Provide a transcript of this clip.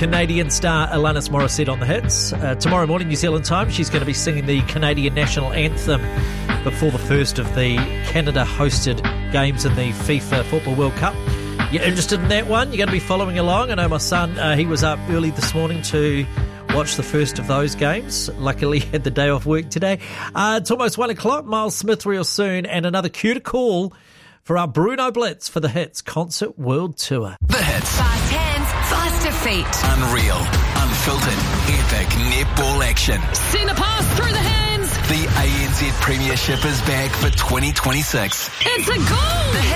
Canadian star Alanis Morissette on the hits. Tomorrow morning, New Zealand time, she's going to be singing the Canadian national anthem before the first of the Canada-hosted games in the FIFA Football World Cup. You're interested in that one? You're going to be following along. I know my son, he was up early this morning to watch the first of those games. Luckily, he had the day off work today. It's almost 1 o'clock. Miles Smith real soon, and another cue to call for our Bruno Blitz for the Hits Concert World Tour. The Hits. Fast hands, faster feet. Unreal, unfiltered, epic netball action. Centre pass through the hands. The ANZ Premiership is back for 2026. It's a goal.